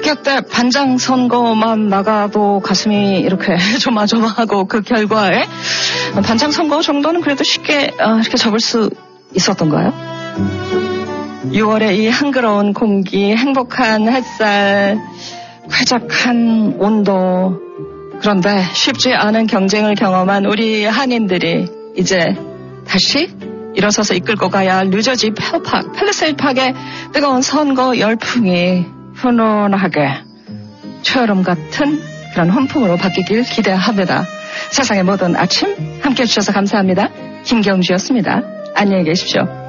합격 때 반장 선거만 나가도 가슴이 이렇게 조마조마하고 그 결과에 반장 선거 정도는 그래도 쉽게 이렇게 접을 수 있었던가요? 6월의 이 한그러운 공기, 행복한 햇살, 쾌적한 온도. 그런데 쉽지 않은 경쟁을 경험한 우리 한인들이 이제 다시 일어서서 이끌고 가야 할 뉴저지 팰리세이드 팍의 뜨거운 선거 열풍이 훈훈하게 초여름 같은 그런 훈풍으로 바뀌길 기대합니다. 세상의 모든 아침 함께해 주셔서 감사합니다. 김경주였습니다. 안녕히 계십시오.